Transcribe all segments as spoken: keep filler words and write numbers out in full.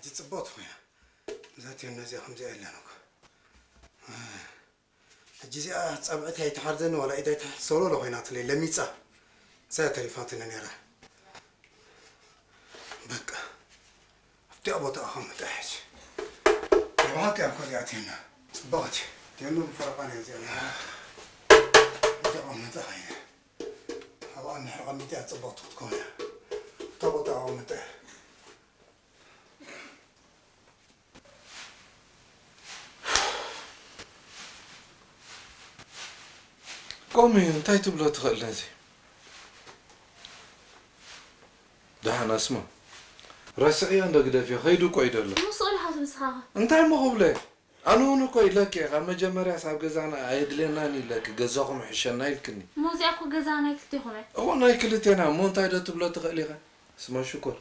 حجي تصبوت خويا ذاتي الناس خمسة إلا نوك حجي زي تصبعتها يتحرزن ولا إذا يتحسولوا له هنا تلي لميتة زي تليفاتنا نيرة بقى أفتي أبو تأخذ متأحج يبغاك يا كورياتينا تصبوتي تينو فرقاني زي أنا تأخذ متأحج هذا أنا حرقا متأحج تصبوت تكون تأبو تأخذ متأحج قومي انتي تبلو تخيل نازي ده أنا اسمع راسعي عندك ده في خيدو كويد الله مو سؤال حاسب صحاح انتي ما قبله أنا هنا كويد لك يا أخي جمرة صاحب جزانا عيد لنا ني لك جزاكم حشنا يلكني مو زي أكو جزانا يكتيهم هو أنا يكلتنا مو انتي ده تبلو تخيلها اسمع شكر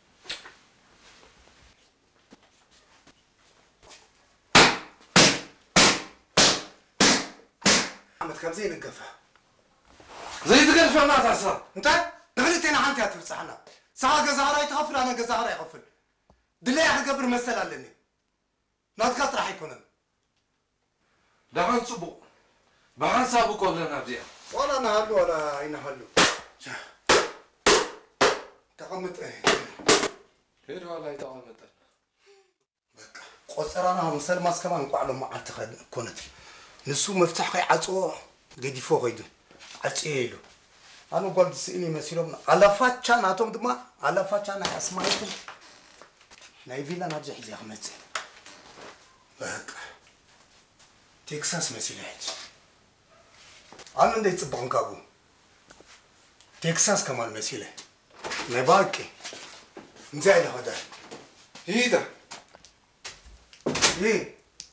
محمد كم زين القفا زي تقرف الناس عصا انت دغلتينا حنتي هتفصحنا ساعة جزارة يتغفل أنا جزارة يغفل دلي أخي قبر مسألة لني ناتكات راح يكونن دعان صبو بعان سابو كلنا بزيا ولا نهلو ولا أين هلو تقمت إيه خير ولا يتقمت بك قصرانا مسل ماس كمان نقعلو مع التخد كونت نسو مفتاح خي عصو قدي فوق يدو عصيلو أنا قلت سئني مسيرهم على فاتشان أتوم دما على فاتشان أسمعكم نايفيلا نرجع زي أحمد بك تكساس مسيلات أنا نديت بانكابو تكساس كمان مسيلة نباكي نزايد هذا إيه ده إيه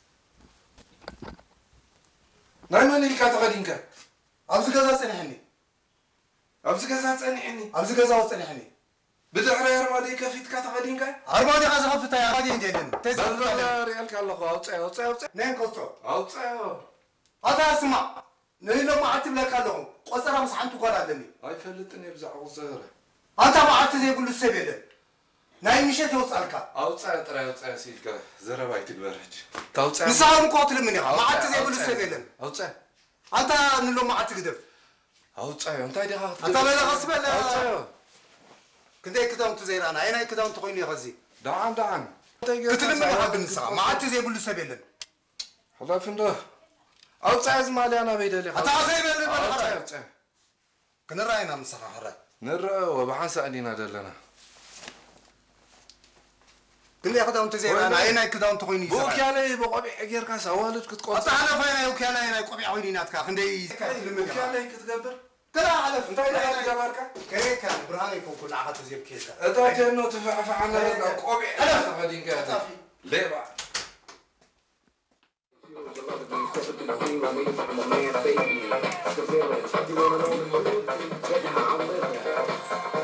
نايم اللي كاتغادينك أبز كذا سنحني أبز كذا تسألني أبز كذا وسنحني بدعرة يا رمادي كفيت كاتغادينك أربعة خمسة خمسة يا رادين جيلن بلا ريال كله أوتسع أوتسع أوتسع نين كوستو أوتسع هذا اسمع نيلو ما عتب لك لهم قصرا مسحنتو قال عدني هاي فلتني بزع قصيرة أنت ما عتب زي كل السبيل ناي مشيت توصلك أوتسع ترى أوتسع سيلك زرا باي تقبرج توتسع نساهم قاتل مني ما عتب زي كل السبيل أوتسع أنت نيلو ما عتب قدف أوتسع أنت دي خاطر أنت بلا غصب لا أوتسع كده كده أنت زي أنا أين كده أنت قويني غزي دعان دعان قتل مني هذا النساء ما عتب زي كل السبيل هذا فين أوتسع زمالي أنا بيدلي أنت زي بلا أوتسع أوتسع كنا رأينا من صراحة رأي نرى وبحان سألينا دلنا كل يا كده أنت زي أنا أين كده أنت قويني بوك يا لي بقبي حجر كاس أولد كنت قلت أنت على فين يوك يا لي أنا قبي عويني ناتك خندي بوك يا لي كتقبر كلا على أنت إذا كتقبرك كيف كان برهاني يكون كل عهد زي بكيسة أنت كأنه تفع فعنا قبي أنا غادين كذا ليه بقى I'm